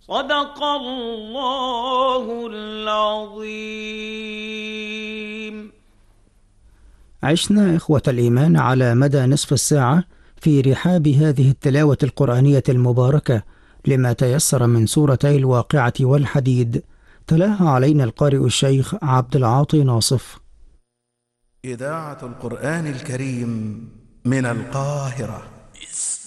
صدق الله العظيم. عشنا إخوة الإيمان على مدى نصف الساعة في رحاب هذه التلاوة القرآنية المباركة لما تيسر من سورتي الواقعة والحديد، تلاها علينا القارئ الشيخ عبد العاطي ناصف. إذاعة القرآن الكريم من القاهرة.